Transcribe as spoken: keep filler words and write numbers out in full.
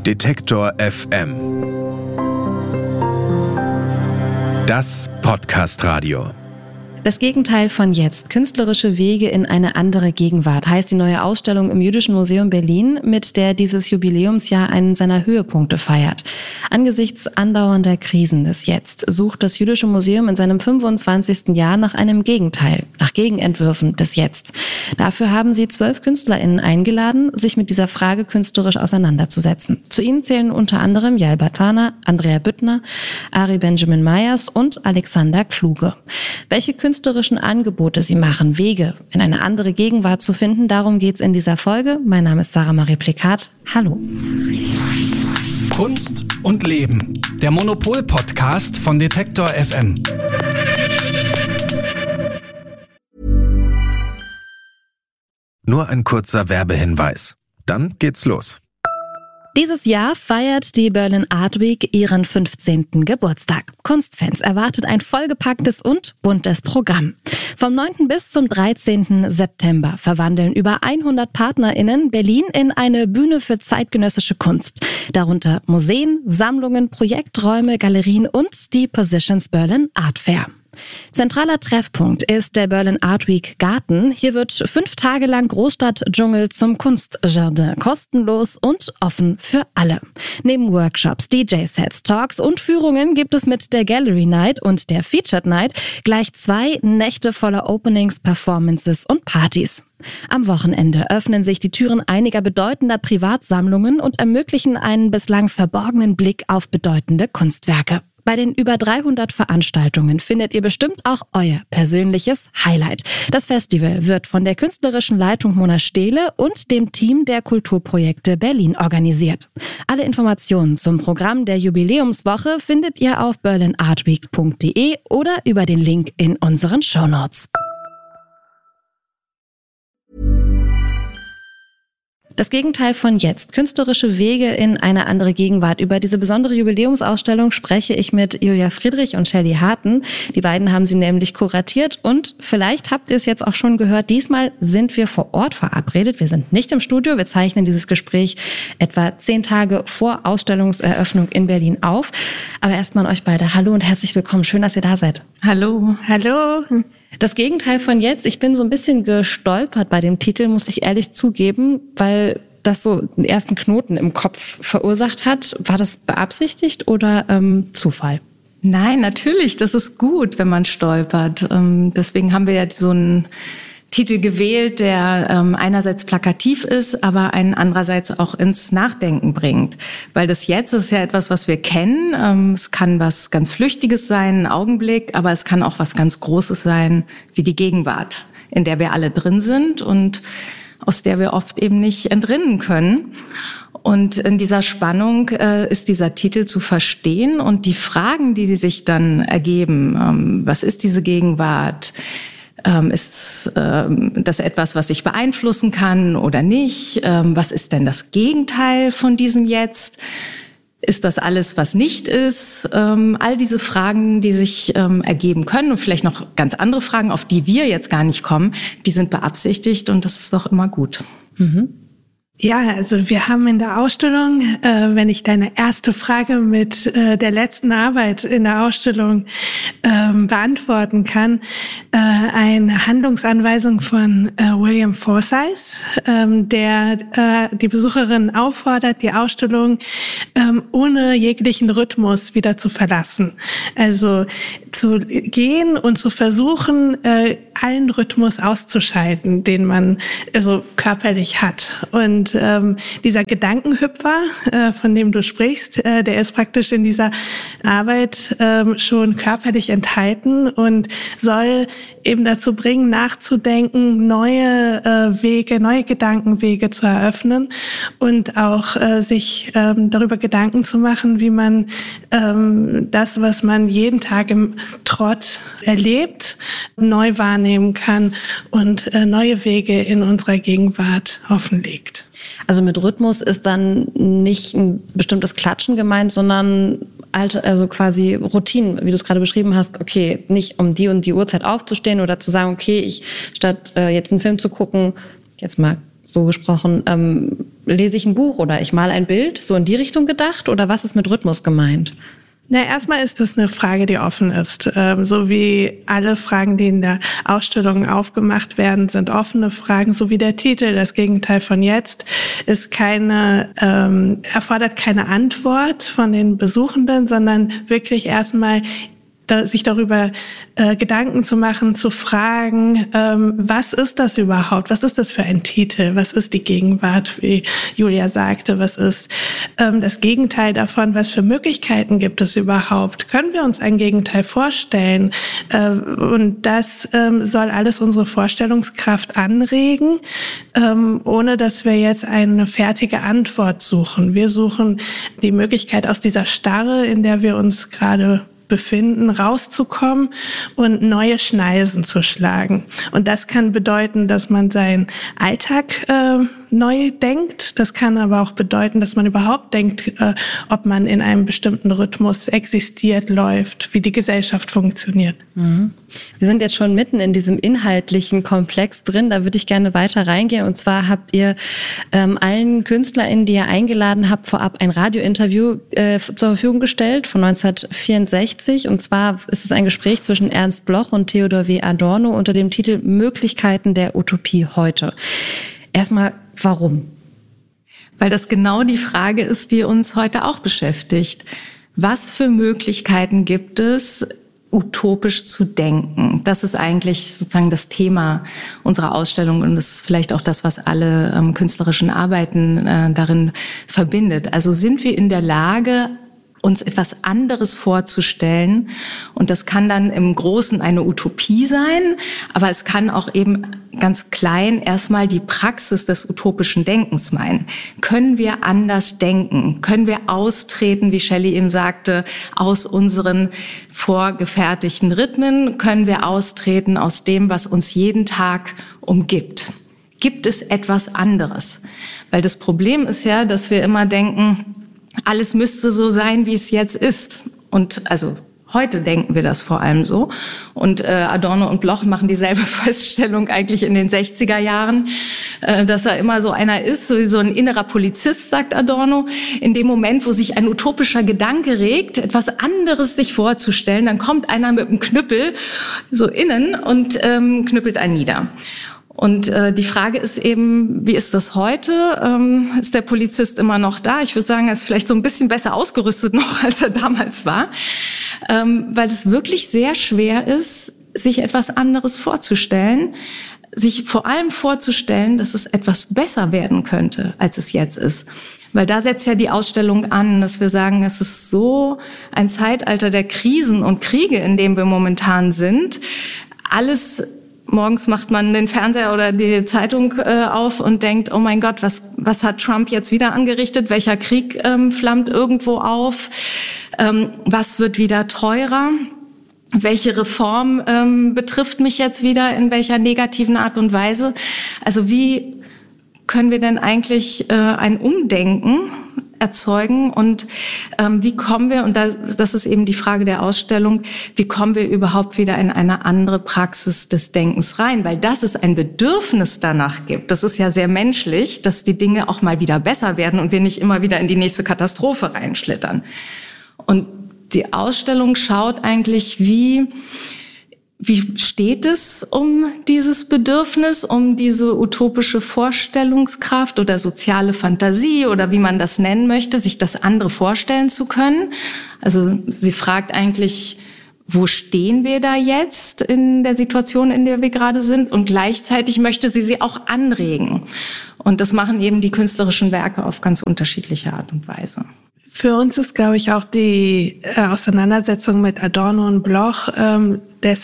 Detektor F M. Das Podcast-Radio. Das Gegenteil von jetzt. Künstlerische Wege in eine andere Gegenwart heißt die neue Ausstellung im Jüdischen Museum Berlin, mit der dieses Jubiläumsjahr einen seiner Höhepunkte feiert. Angesichts andauernder Krisen des Jetzt sucht das Jüdische Museum in seinem fünfundzwanzigsten Jahr nach einem Gegenteil, nach Gegenentwürfen des Jetzt. Dafür haben sie zwölf KünstlerInnen eingeladen, sich mit dieser Frage künstlerisch auseinanderzusetzen. Zu ihnen zählen unter anderem Yael Bartana, Andrea Büttner, Ari Benjamin Meyers und Alexander Kluge. Welche künstlerischen Angebote sie machen, Wege in eine andere Gegenwart zu finden, darum geht's in dieser Folge. Mein Name ist Sarah Marie Plikat. Hallo. Kunst und Leben. Der Monopol-Podcast von Detektor F M. Nur ein kurzer Werbehinweis. Dann geht's los. Dieses Jahr feiert die Berlin Art Week ihren fünfzehnten Geburtstag. Kunstfans erwartet ein vollgepacktes und buntes Programm. Vom neunten bis zum dreizehnten September verwandeln über hundert PartnerInnen Berlin in eine Bühne für zeitgenössische Kunst. Darunter Museen, Sammlungen, Projekträume, Galerien und die Positions Berlin Art Fair. Zentraler Treffpunkt ist der Berlin Art Week Garten. Hier wird fünf Tage lang Großstadtdschungel zum Kunstjardin, kostenlos und offen für alle. Neben Workshops, D J-Sets, Talks und Führungen gibt es mit der Gallery Night und der Featured Night gleich zwei Nächte voller Openings, Performances und Partys. Am Wochenende öffnen sich die Türen einiger bedeutender Privatsammlungen und ermöglichen einen bislang verborgenen Blick auf bedeutende Kunstwerke. Bei den über dreihundert Veranstaltungen findet ihr bestimmt auch euer persönliches Highlight. Das Festival wird von der künstlerischen Leitung Mona Stehle und dem Team der Kulturprojekte Berlin organisiert. Alle Informationen zum Programm der Jubiläumswoche findet ihr auf berlin art week punkt de oder über den Link in unseren Shownotes. Das Gegenteil von jetzt. Künstlerische Wege in eine andere Gegenwart. Über diese besondere Jubiläumsausstellung spreche ich mit Julia Friedrich und Shelley Harten. Die beiden haben sie nämlich kuratiert und vielleicht habt ihr es jetzt auch schon gehört, diesmal sind wir vor Ort verabredet. Wir sind nicht im Studio, wir zeichnen dieses Gespräch etwa zehn Tage vor Ausstellungseröffnung in Berlin auf. Aber erstmal an euch beide. Hallo und herzlich willkommen. Schön, dass ihr da seid. Hallo. Hallo. Das Gegenteil von jetzt. Ich bin so ein bisschen gestolpert bei dem Titel, muss ich ehrlich zugeben, weil das so den ersten Knoten im Kopf verursacht hat. War das beabsichtigt oder ähm, Zufall? Nein, natürlich. Das ist gut, wenn man stolpert. Ähm, deswegen haben wir ja so einen Titel gewählt, der ähm, einerseits plakativ ist, aber einen andererseits auch ins Nachdenken bringt. Weil das Jetzt ist ja etwas, was wir kennen. Ähm, es kann was ganz Flüchtiges sein, ein Augenblick, aber es kann auch was ganz Großes sein, wie die Gegenwart, in der wir alle drin sind und aus der wir oft eben nicht entrinnen können. Und in dieser Spannung äh, ist dieser Titel zu verstehen und die Fragen, die, die sich dann ergeben, ähm, was ist diese Gegenwart? Ähm, ist ähm, das etwas, was ich beeinflussen kann oder nicht? Ähm, was ist denn das Gegenteil von diesem Jetzt? Ist das alles, was nicht ist? Ähm, all diese Fragen, die sich ähm, ergeben können und vielleicht noch ganz andere Fragen, auf die wir jetzt gar nicht kommen, die sind beabsichtigt und das ist doch immer gut. Mhm. Ja, also wir haben in der Ausstellung, äh, wenn ich deine erste Frage mit äh, der letzten Arbeit in der Ausstellung ähm, beantworten kann, äh, eine Handlungsanweisung von äh, William Forsyth, ähm, der äh, die Besucherin auffordert, die Ausstellung ähm, ohne jeglichen Rhythmus wieder zu verlassen. Also zu gehen und zu versuchen, äh, allen Rhythmus auszuschalten, den man also körperlich hat. Und Und ähm, dieser Gedankenhüpfer, äh, von dem du sprichst, äh, der ist praktisch in dieser Arbeit ähm, schon körperlich enthalten und soll eben dazu bringen, nachzudenken, neue äh, Wege, neue Gedankenwege zu eröffnen und auch äh, sich ähm, darüber Gedanken zu machen, wie man ähm, das, was man jeden Tag im Trott erlebt, neu wahrnehmen kann und äh, neue Wege in unserer Gegenwart offenlegt. Also mit Rhythmus ist dann nicht ein bestimmtes Klatschen gemeint, sondern alte, also quasi Routinen, wie du es gerade beschrieben hast. Okay, nicht um die und die Uhrzeit aufzustehen oder zu sagen, okay, ich statt äh, jetzt einen Film zu gucken, jetzt mal so gesprochen, ähm, lese ich ein Buch oder ich male ein Bild, so in die Richtung gedacht? Oder was ist mit Rhythmus gemeint? Na, erstmal ist das eine Frage, die offen ist. Ähm, so wie alle Fragen, die in der Ausstellung aufgemacht werden, sind offene Fragen, so wie der Titel, das Gegenteil von jetzt, ist keine, ähm, erfordert keine Antwort von den Besuchenden, sondern wirklich erstmal Da, sich darüber äh, Gedanken zu machen, zu fragen, ähm, was ist das überhaupt? Was ist das für ein Titel? Was ist die Gegenwart, wie Julia sagte? Was ist ähm, das Gegenteil davon? Was für Möglichkeiten gibt es überhaupt? Können wir uns ein Gegenteil vorstellen? Äh, und das ähm, soll alles unsere Vorstellungskraft anregen, ähm, ohne dass wir jetzt eine fertige Antwort suchen. Wir suchen die Möglichkeit, aus dieser Starre, in der wir uns gerade befinden, rauszukommen und neue Schneisen zu schlagen. Und das kann bedeuten, dass man seinen Alltag äh, neu denkt. Das kann aber auch bedeuten, dass man überhaupt denkt, äh, ob man in einem bestimmten Rhythmus existiert, läuft, wie die Gesellschaft funktioniert. Mhm. Wir sind jetzt schon mitten in diesem inhaltlichen Komplex drin. Da würde ich gerne weiter reingehen. Und zwar habt ihr ähm, allen KünstlerInnen, die ihr eingeladen habt, vorab ein Radiointerview äh, zur Verfügung gestellt von neunzehnhundertvierundsechzig. Und zwar ist es ein Gespräch zwischen Ernst Bloch und Theodor W. Adorno unter dem Titel Möglichkeiten der Utopie heute. Erstmal, warum? Weil das genau die Frage ist, die uns heute auch beschäftigt. Was für Möglichkeiten gibt es, utopisch zu denken? Das ist eigentlich sozusagen das Thema unserer Ausstellung und das ist vielleicht auch das, was alle ähm, künstlerischen Arbeiten äh, darin verbindet. Also sind wir in der Lage, uns etwas anderes vorzustellen. Und das kann dann im Großen eine Utopie sein, aber es kann auch eben ganz klein erstmal die Praxis des utopischen Denkens meinen. Können wir anders denken? Können wir austreten, wie Shelley eben sagte, aus unseren vorgefertigten Rhythmen? Können wir austreten aus dem, was uns jeden Tag umgibt? Gibt es etwas anderes? Weil das Problem ist ja, dass wir immer denken, alles müsste so sein, wie es jetzt ist. Und also heute denken wir das vor allem so. Und äh, Adorno und Bloch machen dieselbe Feststellung eigentlich in den sechziger Jahren, äh, dass er immer so einer ist, so, so ein innerer Polizist, sagt Adorno. In dem Moment, wo sich ein utopischer Gedanke regt, etwas anderes sich vorzustellen, dann kommt einer mit einem Knüppel so innen und ähm, knüppelt einen nieder. Und äh, die Frage ist eben, wie ist das heute? Ähm, ist der Polizist immer noch da? Ich würde sagen, er ist vielleicht so ein bisschen besser ausgerüstet noch, als er damals war, ähm, weil es wirklich sehr schwer ist, sich etwas anderes vorzustellen, sich vor allem vorzustellen, dass es etwas besser werden könnte, als es jetzt ist. Weil da setzt ja die Ausstellung an, dass wir sagen, es ist so ein Zeitalter der Krisen und Kriege, in dem wir momentan sind. Alles Morgens macht man den Fernseher oder die Zeitung äh, auf und denkt, oh mein Gott, was was hat Trump jetzt wieder angerichtet? Welcher Krieg ähm, flammt irgendwo auf? Ähm, was wird wieder teurer? Welche Reform ähm, betrifft mich jetzt wieder in welcher negativen Art und Weise? Also wie können wir denn eigentlich äh, ein Umdenken erzeugen und ähm, wie kommen wir, und das, das ist eben die Frage der Ausstellung, wie kommen wir überhaupt wieder in eine andere Praxis des Denkens rein? Weil dass es ein Bedürfnis danach gibt, das ist ja sehr menschlich, dass die Dinge auch mal wieder besser werden und wir nicht immer wieder in die nächste Katastrophe reinschlittern. Und die Ausstellung schaut eigentlich, wie Wie steht es um dieses Bedürfnis, um diese utopische Vorstellungskraft oder soziale Fantasie oder wie man das nennen möchte, sich das andere vorstellen zu können? Also sie fragt eigentlich, wo stehen wir da jetzt in der Situation, in der wir gerade sind? Und gleichzeitig möchte sie sie auch anregen. Und das machen eben die künstlerischen Werke auf ganz unterschiedliche Art und Weise. Für uns ist, glaube ich, auch die äh, Auseinandersetzung mit Adorno und Bloch ähm,